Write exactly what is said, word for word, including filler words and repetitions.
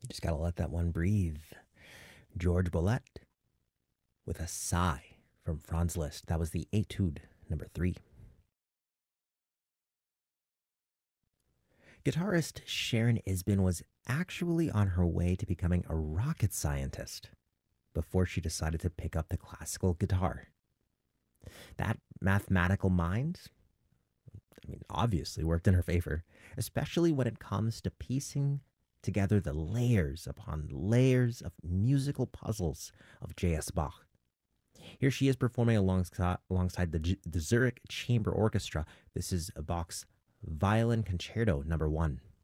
You just gotta let that one breathe. George Bolet with a sigh from Franz Liszt. That was the Etude number three. Guitarist Sharon Isbin was actually on her way to becoming a rocket scientist before she decided to pick up the classical guitar. That mathematical mind, I mean, obviously worked in her favor, especially when it comes to piecing together the layers upon layers of musical puzzles of J S. Bach. Here she is performing alongside, alongside the, the Zurich Chamber Orchestra. This is Bach's Violin Concerto number one.